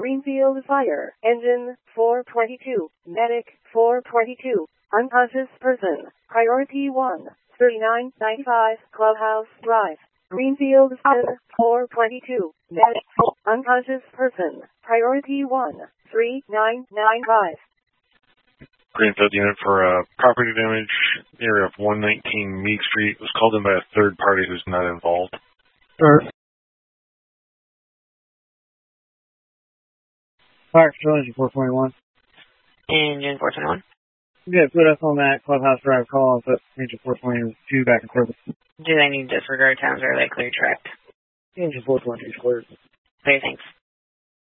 Greenfield Fire. Engine 422. Medic 422. Unconscious person. Priority 1. 3995 Clubhouse Drive. Greenfield Fire 422. Medic. Unconscious person. Priority 1. 3995. Greenfield unit for property damage, area of 119 Meek Street. Was called in by a third party who's not involved. Sure. Fire Control Engine 421. Engine 421. Yeah, put us on that Clubhouse Drive call and put Engine 422 back in service. Do they need disregard times or are they clear tracked? Engine 422 is cleared. Okay, thanks.